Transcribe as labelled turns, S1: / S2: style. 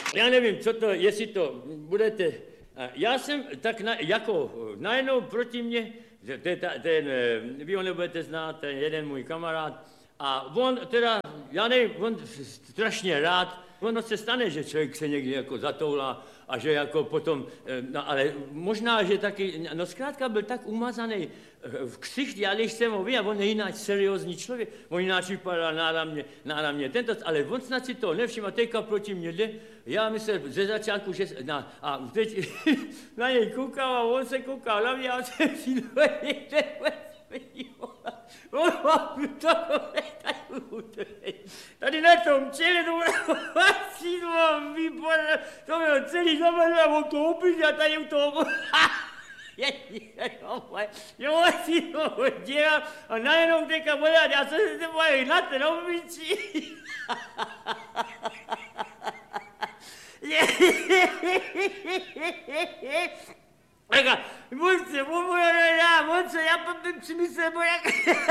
S1: Já nevím, co to, jestli to budete... Já jsem tak najednou proti mně, vy ho nebudete znát, ten jeden můj kamarád, a on teda, já nevím, on strašně rád, ono se stane, že člověk se někdy jako zatoulá a že jako potom, no ale možná, že taky, no zkrátka byl tak umazaný v ksichti, já když jsem ho viděl, on je jinak seriózní člověk, on jinak vypadá náramně tento, ale on snad si to nevšiml a teďka proti mě jde, já myslel ze začátku, že, a teď na něj koukal a on se koukal na mě a jsem si tady na tom čele, to výborné, to bylo celý zapadl a on to opět a tady u toho... Jo, si to dělal a najednou teďka vodat, já jsem se bojil na ten obličí. Monce, já si myslel,